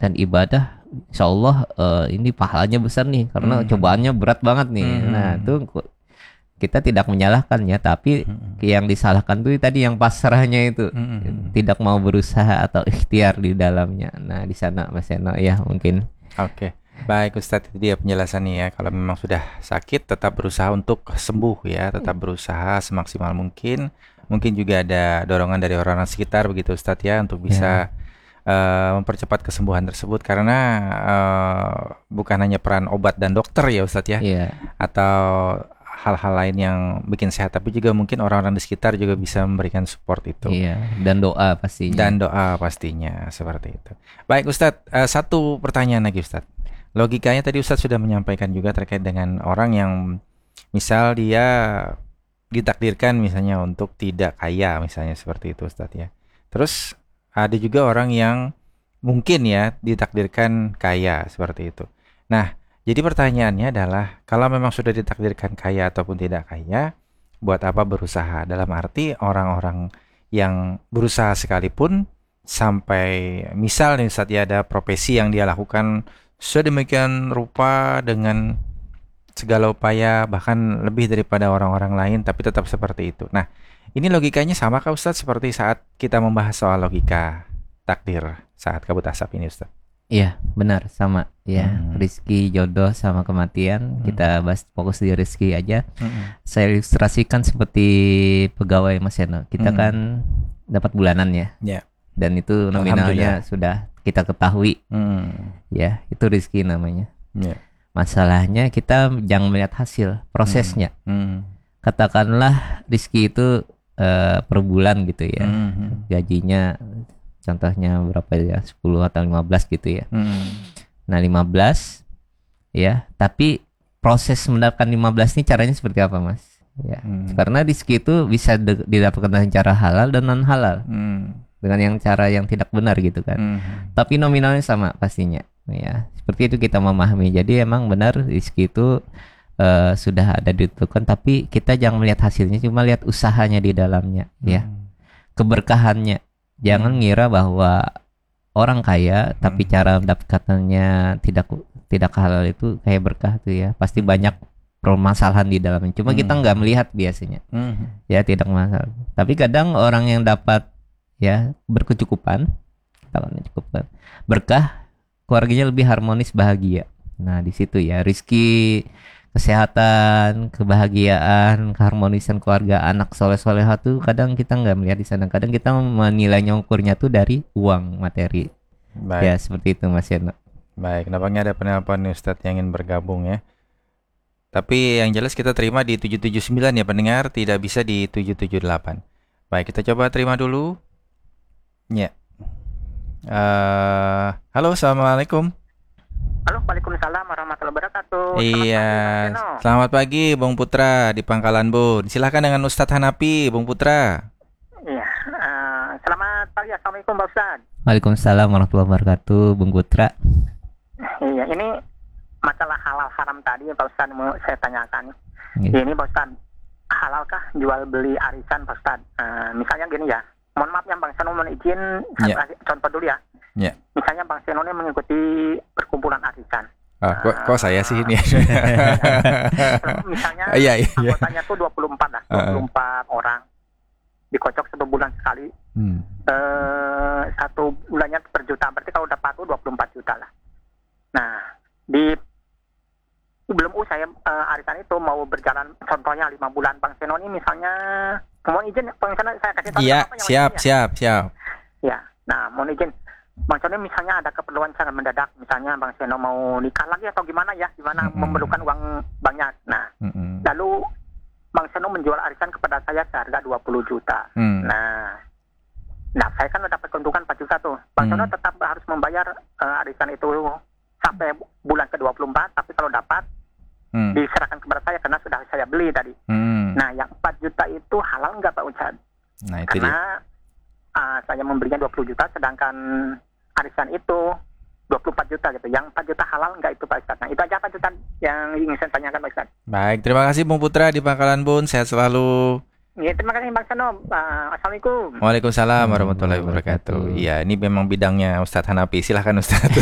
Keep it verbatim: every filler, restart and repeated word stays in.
dan ibadah, insya Allah uh, ini pahalanya besar nih karena hmm. cobaannya berat banget nih. Hmm. Nah itu kita tidak menyalahkan ya, tapi hmm. yang disalahkan tuh tadi yang pasrahnya itu hmm. tidak mau berusaha atau ikhtiar di dalamnya. Nah di sana Mas Eno ya mungkin. Oke, baik Ustadz, itu dia penjelasannya ya. Kalau memang sudah sakit tetap berusaha untuk sembuh ya, tetap berusaha semaksimal mungkin. Mungkin juga ada dorongan dari orang-orang sekitar begitu Ustadz ya, untuk bisa yeah. Uh, mempercepat kesembuhan tersebut, karena uh, bukan hanya peran obat dan dokter ya Ustadz ya, yeah. atau hal-hal lain yang bikin sehat, tapi juga mungkin orang-orang di sekitar juga bisa memberikan support itu. Iya, dan doa pastinya. Dan doa pastinya seperti itu. Baik Ustadz, uh, satu pertanyaan lagi Ustadz. Logikanya tadi Ustadz sudah menyampaikan juga terkait dengan orang yang misal dia ditakdirkan misalnya untuk tidak kaya, misalnya seperti itu Ustadz ya. Terus ada juga orang yang mungkin ya ditakdirkan kaya seperti itu. Nah, jadi pertanyaannya adalah kalau memang sudah ditakdirkan kaya ataupun tidak kaya, buat apa berusaha? Dalam arti orang-orang yang berusaha sekalipun sampai misal nih saat ada profesi yang dia lakukan sedemikian rupa dengan segala upaya bahkan lebih daripada orang-orang lain, tapi tetap seperti itu. Nah, ini logikanya sama kah Ustadz seperti saat kita membahas soal logika takdir saat kabut asap ini Ustadz? Iya benar, sama ya. hmm. Rizki, jodoh sama kematian. hmm. Kita bahas fokus di rizki aja. hmm. Saya ilustrasikan seperti pegawai Mas Eno. Kita hmm. kan dapat bulanan ya, yeah. dan itu nominalnya sudah kita ketahui. hmm. Ya itu rizki namanya. yeah. Masalahnya kita jangan melihat hasil, prosesnya. hmm. Hmm. Katakanlah rizki itu Uh, per bulan gitu ya, mm-hmm. gajinya contohnya berapa ya, sepuluh atau lima belas gitu ya. mm. Nah lima belas ya, tapi proses mendapatkan lima belas ini caranya seperti apa Mas ya? mm. Karena rezeki itu bisa de- didapatkan dengan cara halal dan non halal, mm. dengan yang cara yang tidak benar gitu kan. mm. Tapi nominalnya sama pastinya ya, seperti itu kita memahami. Jadi emang benar rezeki itu Uh, sudah ada ditentukan, tapi kita jangan melihat hasilnya, cuma lihat usahanya di dalamnya. hmm. ya, keberkahannya. Jangan hmm. ngira bahwa orang kaya hmm. tapi cara mendapatkannya tidak tidak halal itu kayak berkah tuh ya, pasti hmm. banyak permasalahan di dalamnya, cuma hmm. kita nggak melihat biasanya. hmm. Ya tidak masalah, tapi kadang orang yang dapat ya berkecukupan, cukupan berkah, keluarganya lebih harmonis, bahagia. Nah di situ ya rizki, kesehatan, kebahagiaan, keharmonisan keluarga, anak soleh-soleha tuh kadang kita nggak melihat di sana. Kadang kita menilainya, ukurnya tuh dari uang, materi. Baik. Ya seperti itu Mas Yano. Baik, nampaknya ada penelpon nih Ustadz yang ingin bergabung ya. Tapi yang jelas kita terima di tujuh tujuh sembilan ya pendengar, tidak bisa di tujuh tujuh delapan. Baik, kita coba terima dulu. Ya. Uh, halo, assalamualaikum. Halo, waalaikumsalam warahmatullahi wabarakatuh. Iya, selamat, selamat pagi Bung Putra di Pangkalan Bun. Silakan dengan Ustadz Hanapi, Bung Putra. Iya, uh, selamat pagi, assalamualaikum Pak Ustadz. Waalaikumsalam warahmatullahi wabarakatuh, Bung Putra. Iya, ini masalah halal haram tadi Pak Ustadz mau saya tanyakan. Iya. Ini Pak Ustadz, halalkah jual beli arisan Pak Ustadz? Uh, misalnya gini ya, mohon maaf yang Bang Seno mohon izin, yeah. contoh dulu ya. Ya. Misalnya Bang Seno ini mengikuti perkumpulan arisan. Ah, kok, kok saya sih ini? Misalnya iya, iya. anggotanya tuh dua puluh empat lah, dua puluh empat uh. orang. Dikocok satu bulan sekali. Hmm. Eh, satu bulannya per juta. Berarti kalau dapat tuh dua puluh empat juta lah. Nah, di belum usai uh, arisan itu mau berjalan contohnya lima bulan. Bang Seno ini misalnya mohon izin Bang Seno saya kasih tahu. Iya, siap, siap, siap. Ya. Nah, mohon izin Bang Seno misalnya ada keperluan sangat mendadak, misalnya Bang Seno mau nikah lagi atau gimana ya, gimana mm-hmm. memerlukan uang banyak. Nah, mm-hmm. lalu Bang Seno menjual arisan kepada saya seharga dua puluh juta. Mm. Nah, nah saya kan dapat keuntungan empat juta tuh. Bang mm. Seno tetap harus membayar uh, arisan itu sampai bulan ke dua puluh empat, tapi kalau dapat mm. diserahkan kepada saya karena sudah saya beli tadi. Mm. Nah, yang empat juta itu halal nggak Pak Ustadz? Nah, itu karena Uh, saya memberinya dua puluh juta, sedangkan arisan itu dua puluh empat juta gitu. Yang empat juta halal enggak itu Pak Ustadz? Nah, itu aja Pak Ustadz yang ingin saya tanyakan Pak Ustadz. Baik, terima kasih Bung Putra di Pangkalan Bun. Sehat selalu. Ya, terima kasih Bang Seno. Uh, Assalamualaikum. Waalaikumsalam warahmatullahi wabarakatuh. Iya, ini memang bidangnya Ustadz Hanapi. Silahkan Ustadz.